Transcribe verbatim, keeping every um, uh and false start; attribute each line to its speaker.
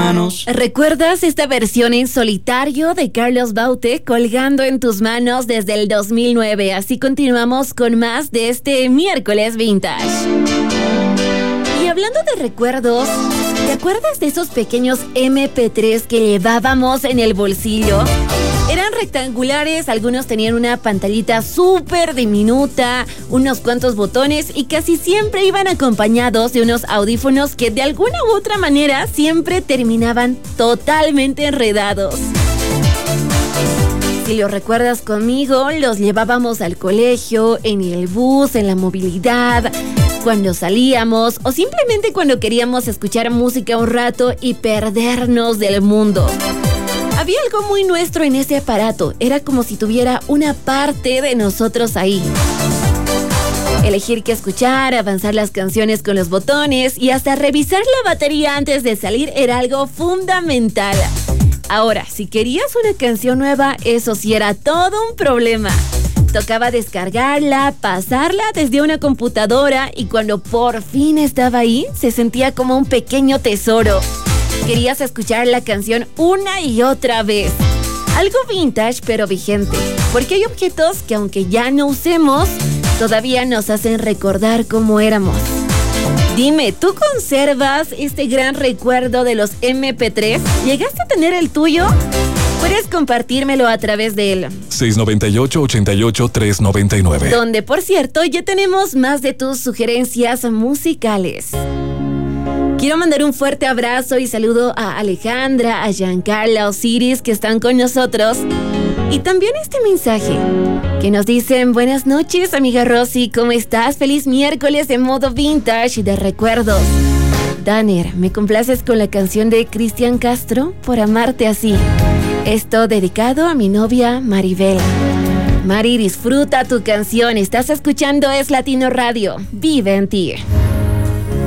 Speaker 1: manos.
Speaker 2: ¿Recuerdas esta versión en solitario de Carlos Baute, Colgando en tus manos, desde el dos mil nueve? Así continuamos con más de este miércoles vintage. Y hablando de recuerdos, ¿te acuerdas de esos pequeños eme pe tres que llevábamos en el bolsillo? Eran rectangulares, algunos tenían una pantallita súper diminuta, unos cuantos botones y casi siempre iban acompañados de unos audífonos que de alguna u otra manera siempre terminaban totalmente enredados. Si lo recuerdas conmigo, los llevábamos al colegio, en el bus, en la movilidad, cuando salíamos o simplemente cuando queríamos escuchar música un rato y perdernos del mundo. Había algo muy nuestro en ese aparato, era como si tuviera una parte de nosotros ahí. Elegir qué escuchar, avanzar las canciones con los botones y hasta revisar la batería antes de salir era algo fundamental. Ahora, si querías una canción nueva, eso sí era todo un problema. Tocaba descargarla, pasarla desde una computadora y cuando por fin estaba ahí, se sentía como un pequeño tesoro. Querías escuchar la canción una y otra vez. Algo vintage pero vigente, porque hay objetos que aunque ya no usemos, todavía nos hacen recordar cómo éramos. Dime, ¿tú conservas este gran recuerdo de los eme pe tres? ¿Llegaste a tener el tuyo? Puedes compartírmelo a través del
Speaker 3: seis nueve ocho, ocho ocho, tres nueve nueve.
Speaker 2: Donde, por cierto, ya tenemos más de tus sugerencias musicales. Quiero mandar un fuerte abrazo y saludo a Alejandra, a Giancarla, Osiris, que están con nosotros. Y también este mensaje que nos dicen: buenas noches, amiga Rosy, ¿cómo estás? Feliz miércoles de modo vintage y de recuerdos. Danner, me complaces con la canción de Cristian Castro, Por amarte así. Esto dedicado a mi novia Maribel. Mari, disfruta tu canción. Estás escuchando Es Latino Radio. Vive en ti.